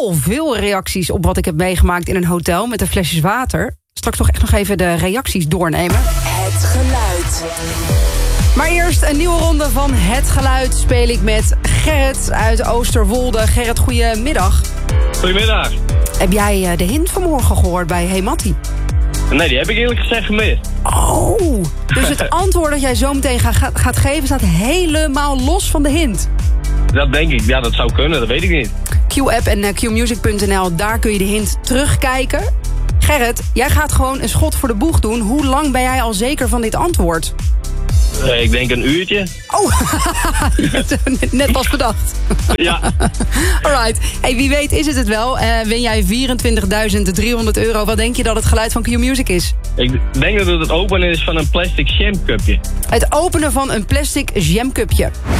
heel veel reacties op wat ik heb meegemaakt in een hotel met de flesjes water. Straks toch echt nog even de reacties doornemen. Het geluid. Maar eerst een nieuwe ronde van Het Geluid speel ik met Gerrit uit Oosterwolde. Gerrit, goedemiddag. Goedemiddag. Heb jij de hint vanmorgen gehoord bij Hey Mattie? Nee, die heb ik eerlijk gezegd gemist. Oh, dus het antwoord dat jij zo meteen gaat geven staat helemaal los van de hint. Dat denk ik. Ja, dat zou kunnen. Dat weet ik niet. Q-app en qmusic.nl, daar kun je de hint terugkijken. Gerrit, jij gaat gewoon een schot voor de boeg doen. Hoe lang ben jij al zeker van dit antwoord? Ik denk een uurtje. Oh, net pas bedacht. Ja. Alright. Hey, wie weet is het wel. Win jij €24.300. Wat denk je dat het geluid van Q-Music is? Ik denk dat het openen is van een plastic jamcupje. Het openen van een plastic jamcupje.